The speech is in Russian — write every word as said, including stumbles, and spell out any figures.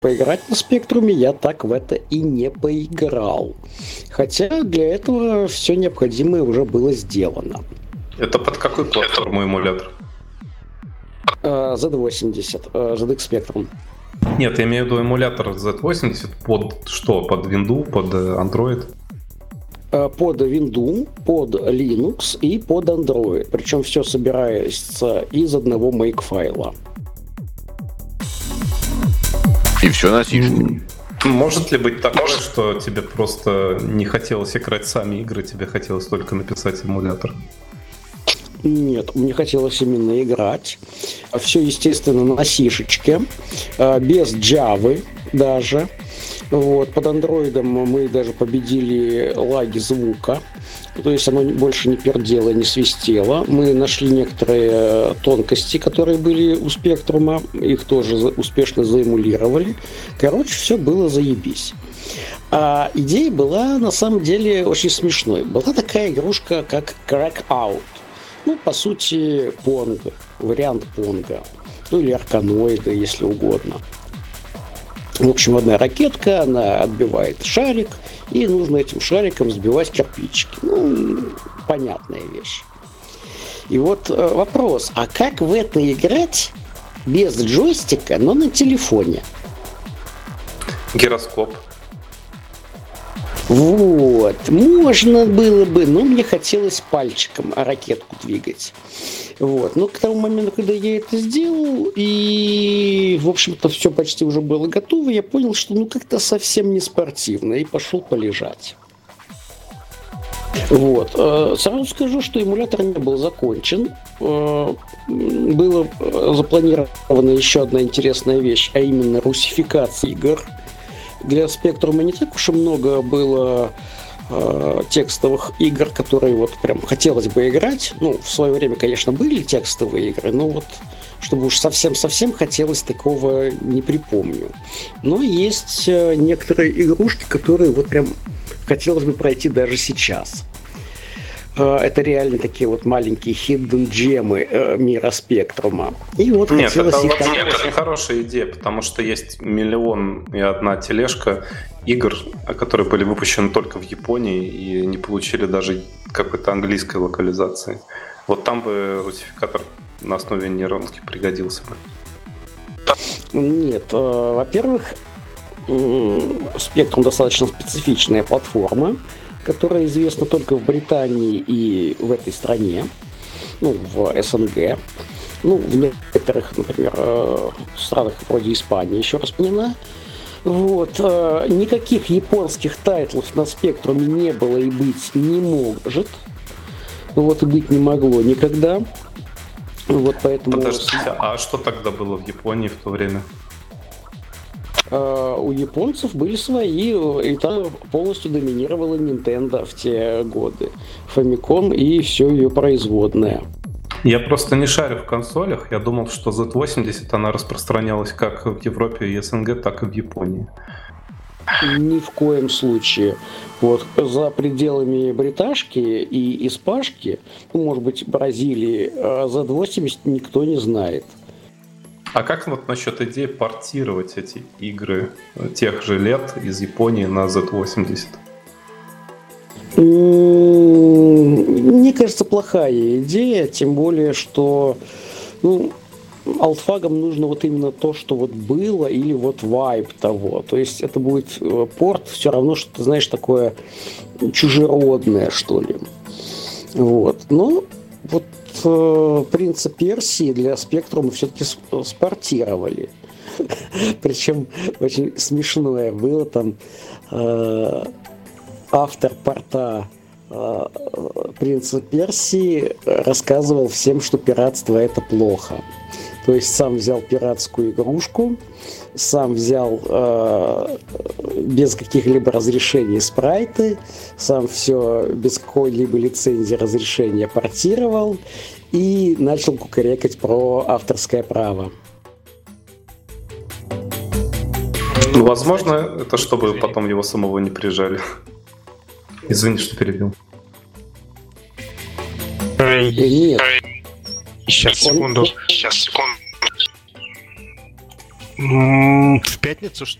Поиграть на спектруме я так в это и не поиграл. Хотя для этого все необходимое уже было сделано. Это под какую платформу эмулятор? зет восемьдесят, зет икс Spectrum. Нет, я имею в виду эмулятор зет восемьдесят под что? Под Windows, под Android? Под Windows, под Linux и под Android. Причем все собирается из одного make-файла. И все на сишке. Может ли быть такое, что тебе просто не хотелось играть сами игры, тебе хотелось только написать эмулятор? Нет, мне хотелось именно играть. Все, естественно, на сишечке, без Java даже. Вот. Под андроидом мы даже победили лаги звука. То есть оно больше не пердело, не свистело. Мы нашли некоторые тонкости, которые были у спектрума. Их тоже успешно заэмулировали. Короче, все было заебись. А идея была на самом деле очень смешной. Была такая игрушка, как Crack-Out. Ну, по сути, понг. Вариант понга. Ну, или арканоида, если угодно. В общем, одна ракетка, она отбивает шарик, и нужно этим шариком сбивать кирпичики. Ну, понятная вещь. И вот э, вопрос, а как в это играть без джойстика, но на телефоне? Гироскоп. Вот, можно было бы, но мне хотелось пальчиком ракетку двигать. Вот, но к тому моменту, когда я это сделал, и, в общем-то, все почти уже было готово, я понял, что ну как-то совсем не спортивно, и пошел полежать. Вот, сразу скажу, что эмулятор не был закончен. Была запланирована еще одна интересная вещь, а именно русификация игр. Для спектрума не так уж и много было э, текстовых игр, которые вот прям хотелось бы играть. Ну, в свое время, конечно, были текстовые игры, но вот чтобы уж совсем-совсем хотелось, такого не припомню. Но есть э, некоторые игрушки, которые вот прям хотелось бы пройти даже сейчас. Э, это реально такие вот маленькие hidden джемы э, мира спектрума. И вот Нет, это их вообще так... очень хорошая идея, потому что есть миллион и одна тележка игр, которые были выпущены только в Японии и не получили даже какой-то английской локализации. Вот там бы русификатор на основе нейронки пригодился бы. Нет, э, во-первых, Spectrum достаточно специфичная платформа, которая известна только в Британии и в этой стране, ну, в СНГ. Ну, в некоторых, например, странах вроде Испании еще распределена. Вот. Никаких японских тайтлов на Спектруме не было и быть не может. Вот, и быть не могло никогда. Вот поэтому... Подождите, а что тогда было в Японии в то время? Uh, у японцев были свои, и там полностью доминировала Nintendo в те годы. Famicom и все ее производное. Я просто не шарю в консолях. Я думал, что зет восемьдесят она распространялась как в Европе и СНГ, так и в Японии. Ни в коем случае. Вот за пределами бриташки и испашки, ну, может быть, Бразилии, зет восемьдесят никто не знает. А как вот насчет идеи портировать эти игры тех же лет из Японии на зет восемьдесят? Мне кажется, плохая идея, тем более, что ну, алтфагам нужно вот именно то, что вот было, или вот вайб того. То есть это будет порт все равно, что ты знаешь, такое чужеродное, что ли. Вот. Но вот «Принца Персии» для Спектрума все-таки спортировали. Причем очень смешное было там э, автор порта э, «Принца Персии» рассказывал всем, что пиратство это плохо. То есть сам взял пиратскую игрушку, сам взял э, без каких-либо разрешений спрайты, сам все без какой-либо лицензии разрешения портировал и начал кукарекать про авторское право. Ну, возможно, это чтобы потом его самого не прижали. Извини, что перебил. Нет. Сейчас, секунду. Сейчас, секунду. В пятницу,